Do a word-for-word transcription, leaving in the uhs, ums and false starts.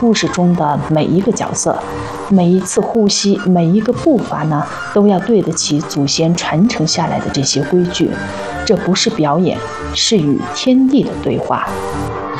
故事中的每一个角色，每一次呼吸，每一个步伐呢，都要对得起祖先传承下来的这些规矩。这不是表演，是与天地的对话。